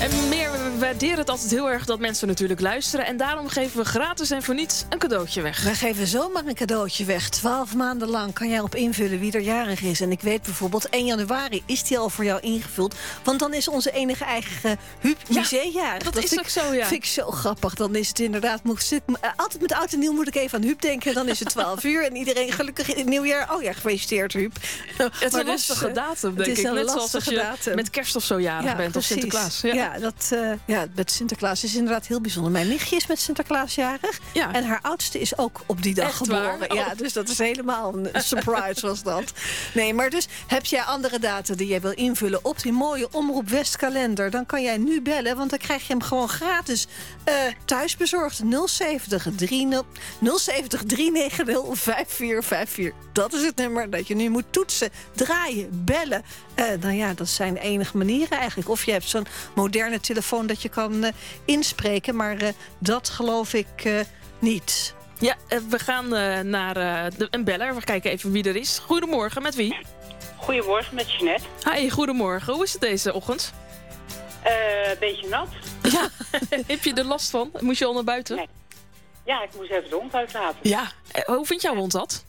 En we waarderen het altijd heel erg dat mensen natuurlijk luisteren. En daarom geven we gratis en voor niets een cadeautje weg. Wij geven zomaar een cadeautje weg. 12 maanden lang kan jij op invullen wie er jarig is. En ik weet bijvoorbeeld, 1 januari is die al voor jou ingevuld. Want dan is onze enige eigen Huub Musée jarig. Dat is ook zo, ja. Vind ik zo grappig. Dan is het inderdaad... altijd met oud en nieuw moet ik even aan Huub denken. Dan is het 12 uur en iedereen gelukkig in het nieuwjaar. Oh ja, gefeliciteerd Huub. Het is een lastige datum, denk ik. Net zoals als je met kerst of zo jarig bent, of Sinterklaas. Ja, met Sinterklaas is inderdaad heel bijzonder. Mijn nichtje is met Sinterklaas jarig. Ja. En haar oudste is ook op die dag echt geboren. Waar? Ja, dus dat is helemaal een surprise was dat. Nee, maar dus heb jij andere data die jij wil invullen op die mooie Omroep West kalender, dan kan jij nu bellen, want dan krijg je hem gewoon gratis thuis bezorgd. 070 390 5454. Dat is het nummer dat je nu moet toetsen, draaien, bellen. Nou ja, dat zijn de enige manieren eigenlijk. Of je hebt zo'n moderne telefoon dat je kan inspreken, maar dat geloof ik niet. Ja, we gaan naar een beller. We kijken even wie er is. Goedemorgen, met wie? Goedemorgen, met Jeanette. Hi, goedemorgen. Hoe is het deze ochtend? Een beetje nat. Ja, heb je er last van? Moest je al naar buiten? Nee. Ja, ik moest even de hond uitlaten. Ja, hoe vindt jouw hond dat?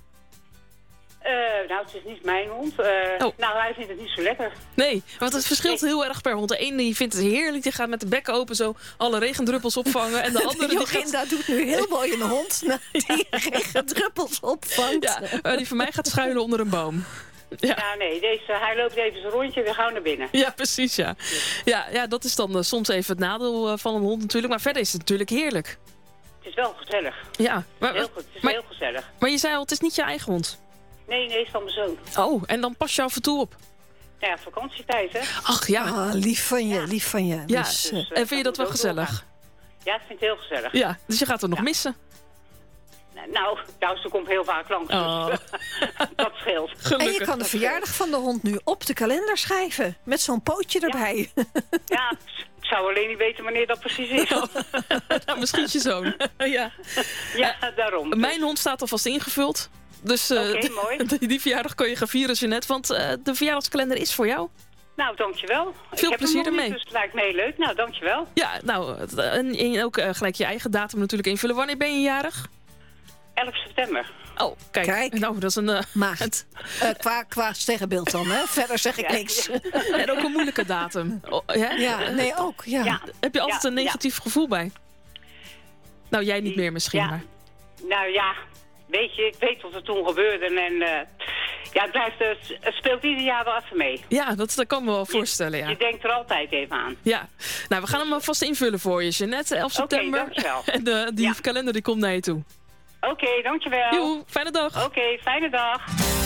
Nou, het is niet mijn hond. Nou, hij vindt het niet zo lekker. Nee, want het verschilt heel erg per hond. De ene die vindt het heerlijk, die gaat met de bek open zo alle regendruppels opvangen. En de andere Joginda doet nu heel mooi een hond die regendruppels opvangt. Ja, die van mij gaat schuilen onder een boom. Ja, nee, hij loopt even zijn rondje, we gaan naar binnen. Ja, precies, ja. Ja, dat is dan soms even het nadeel van een hond natuurlijk. Maar verder is het natuurlijk heerlijk. Het is wel gezellig. Ja. Maar, heel goed, het is heel gezellig. Maar je zei al, het is niet je eigen hond. Nee, het is van mijn zoon. Oh, en dan pas je af en toe op? Ja, vakantietijd, hè. Ach ja. Oh, lief van je, lief van je. Ja, dus, en vind je dat wel gezellig? Ja, ik vind het heel gezellig. Ja, dus je gaat er nog missen? Nou, ze komt heel vaak langs. Oh. Dus, dat scheelt. Gelukkig. En je kan de verjaardag van de hond nu op de kalender schrijven. Met zo'n pootje erbij. Ja, ik zou alleen niet weten wanneer dat precies is. Nou, misschien je zoon. Ja, daarom. Mijn hond staat alvast ingevuld. Dus mooi. Die verjaardag kan je gaan vieren, Jeanette. Want de verjaardagskalender is voor jou. Nou, dankjewel. Veel plezier ermee. Dus het lijkt me heel leuk. Nou, dankjewel. Ja, nou, en ook gelijk je eigen datum natuurlijk invullen. Wanneer ben je jarig? 11 september. Oh, kijk. Nou, dat is een... Maagd. Qua sterrenbeeld dan, hè? Verder zeg ik niks. En ook een moeilijke datum. Ja, nee, ook. Ja. Heb je altijd een negatief gevoel bij? Nou, jij niet meer misschien, maar... Nou ja, weet je, ik weet wat er toen gebeurde. En het speelt ieder jaar wel even mee. Ja, dat kan me wel voorstellen, ja. Je denkt er altijd even aan. Ja, nou, we gaan hem alvast invullen voor je, Jeanette. 11 september. Dankjewel. En die kalender die komt naar je toe. Oké, dankjewel. Joe, fijne dag. Oké, fijne dag.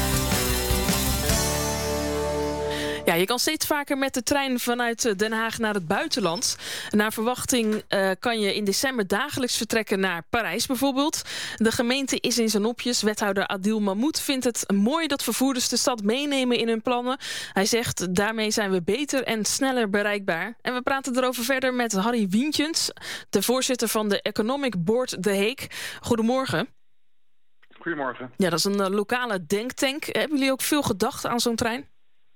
Ja, je kan steeds vaker met de trein vanuit Den Haag naar het buitenland. Naar verwachting kan je in december dagelijks vertrekken naar Parijs bijvoorbeeld. De gemeente is in zijn nopjes. Wethouder Adil Mahmoud vindt het mooi dat vervoerders de stad meenemen in hun plannen. Hij zegt, daarmee zijn we beter en sneller bereikbaar. En we praten erover verder met Harry Wientjens, de voorzitter van de Economic Board De Heek. Goedemorgen. Goedemorgen. Ja, dat is een lokale denktank. Hebben jullie ook veel gedacht aan zo'n trein?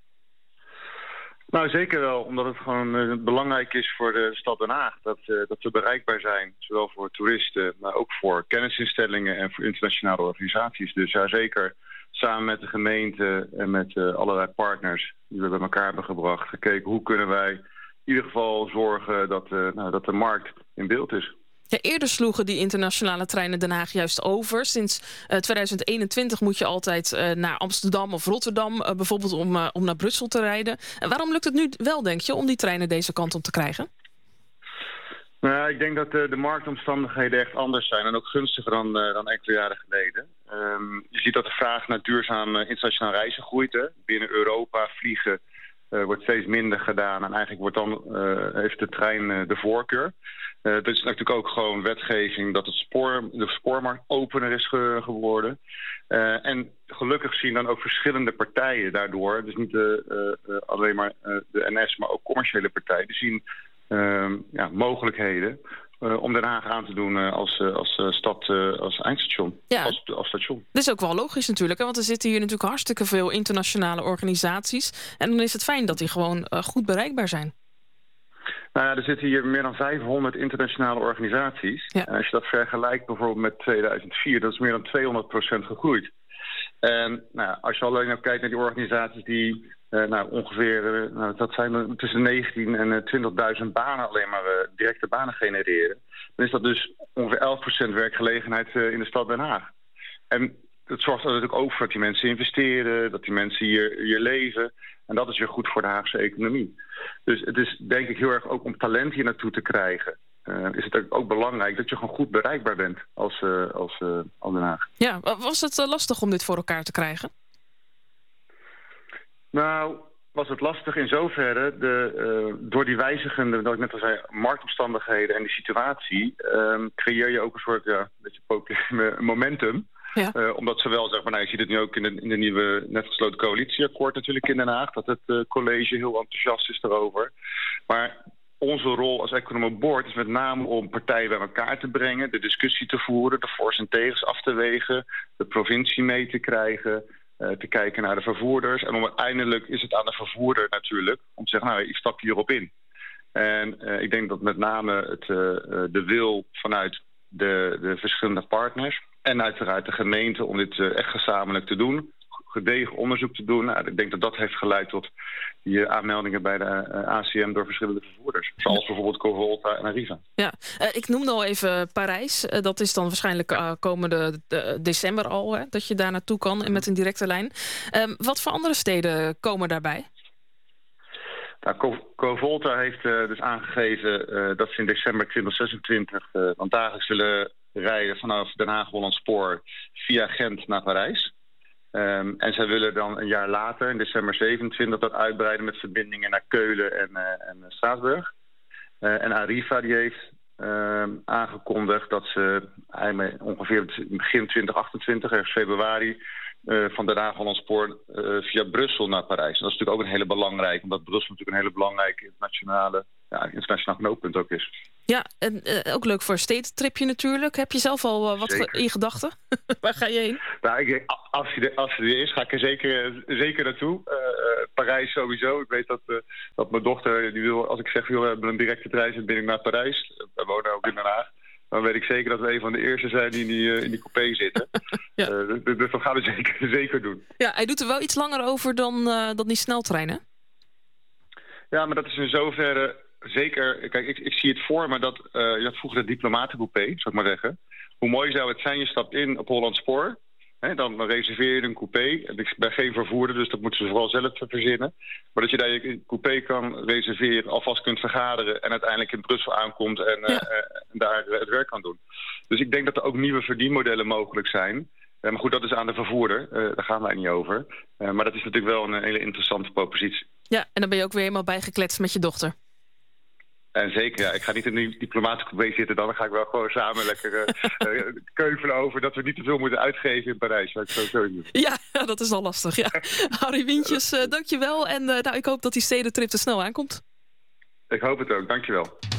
Nou, zeker wel, omdat het gewoon belangrijk is voor de stad Den Haag dat we bereikbaar zijn. Zowel voor toeristen, maar ook voor kennisinstellingen en voor internationale organisaties. Dus ja, zeker samen met de gemeente en met allerlei partners die we bij elkaar hebben gebracht, gekeken hoe kunnen wij in ieder geval zorgen dat de markt in beeld is. Ja, eerder sloegen die internationale treinen Den Haag juist over. Sinds 2021 moet je altijd naar Amsterdam of Rotterdam, bijvoorbeeld om naar Brussel te rijden. En waarom lukt het nu wel, denk je, om die treinen deze kant op te krijgen? Nou ja, ik denk dat de marktomstandigheden echt anders zijn en ook gunstiger dan enkele jaren geleden. Je ziet dat de vraag naar duurzaam internationaal reizen groeit. Hè. Binnen Europa vliegen wordt steeds minder gedaan en eigenlijk heeft de trein de voorkeur. Dat is natuurlijk ook gewoon wetgeving dat de spoormarkt opener is geworden. En gelukkig zien dan ook verschillende partijen daardoor, dus niet alleen maar de NS, maar ook commerciële partijen, die zien mogelijkheden om Den Haag aan te doen als stad, als eindstation, als station. Dat is ook wel logisch natuurlijk, hè? Want er zitten hier natuurlijk hartstikke veel internationale organisaties. En dan is het fijn dat die gewoon goed bereikbaar zijn. Nou ja, er zitten hier meer dan 500 internationale organisaties. Ja. En als je dat vergelijkt bijvoorbeeld met 2004, dat is meer dan 200% gegroeid. En als je alleen kijkt naar die organisaties die ongeveer, dat zijn tussen 19 en 20.000 banen alleen maar directe banen genereren. Dan is dat dus ongeveer 11% werkgelegenheid in de stad Den Haag. En het zorgt er natuurlijk ook voor dat die mensen investeren, dat die mensen hier leven. En dat is weer goed voor de Haagse economie. Dus het is denk ik heel erg ook om talent hier naartoe te krijgen. Is het ook belangrijk dat je gewoon goed bereikbaar bent als Den Haag. Ja, was het lastig om dit voor elkaar te krijgen? Nou, was het lastig in zoverre, door die wijzigende, dat ik net al zei, marktomstandigheden en die situatie, creëer je ook een soort momentum. Ja. Omdat zowel, zeg maar, je ziet het nu ook in de nieuwe net gesloten coalitieakkoord natuurlijk in Den Haag, dat het college heel enthousiast is daarover. Maar onze rol als Economic Board is met name om partijen bij elkaar te brengen, de discussie te voeren, de voor's en tegens af te wegen, de provincie mee te krijgen, te kijken naar de vervoerders. En uiteindelijk is het aan de vervoerder natuurlijk om te zeggen, ik stap hierop in. En ik denk dat met name de wil vanuit de verschillende partners en uiteraard de gemeente om dit echt gezamenlijk te doen, gedegen onderzoek te doen. Ik denk dat dat heeft geleid tot die aanmeldingen bij de ACM door verschillende vervoerders. Zoals bijvoorbeeld Covolta en Arriva. Ja, ik noemde al even Parijs. Dat is dan waarschijnlijk komende december al, hè, dat je daar naartoe kan en met een directe lijn. Wat voor andere steden komen daarbij? Covolta heeft dus aangegeven dat ze in december 2026 dan dagelijks willen rijden vanaf Den Haag-Holland Spoor via Gent naar Parijs. En zij willen dan een jaar later, in december 27, dat uitbreiden met verbindingen naar Keulen en Straatsburg. En Arriva die heeft aangekondigd dat ze ongeveer begin 2028, ergens februari, van Den Haag-Holland Spoor via Brussel naar Parijs. En dat is natuurlijk ook een hele belangrijke, omdat Brussel natuurlijk een hele belangrijke internationaal knooppunt ook is. Ja, en ook leuk voor een stedentripje natuurlijk. Heb je zelf al wat in gedachten? Waar ga je heen? Nou, als je er is, ga ik er zeker naartoe. Parijs sowieso. Ik weet dat mijn dochter, die wil, als ik zeg, we hebben een directe reis, dan ben ik naar Parijs. We wonen ook in Den Haag. Dan weet ik zeker dat we een van de eerste zijn die in die coupé zitten. Ja. Dus dat gaan we zeker doen. Ja, hij doet er wel iets langer over dan die sneltreinen. Ja, maar dat is in zoverre zeker. Kijk, ik zie het voor me dat je had vroeger de diplomatencoupé, zou ik maar zeggen. Hoe mooi zou het zijn, je stapt in op Holland Spoor. Dan reserveer je een coupé. Ik ben geen vervoerder, dus dat moeten ze vooral zelf verzinnen. Maar dat je daar je coupé kan reserveren, alvast kunt vergaderen en uiteindelijk in Brussel aankomt en daar het werk kan doen. Dus ik denk dat er ook nieuwe verdienmodellen mogelijk zijn. Maar goed, dat is aan de vervoerder. Daar gaan wij niet over. Maar dat is natuurlijk wel een hele interessante propositie. Ja, en dan ben je ook weer helemaal bijgekletst met je dochter. En zeker, ja. Ik ga niet in die diplomatencoupé zitten. Dan ga ik wel gewoon samen lekker keuvelen over dat we niet te veel moeten uitgeven in Parijs. Ja, dat is al lastig. Ja. Harry Wientjes, dankjewel. En ik hoop dat die stedentrip er snel aankomt. Ik hoop het ook, dankjewel.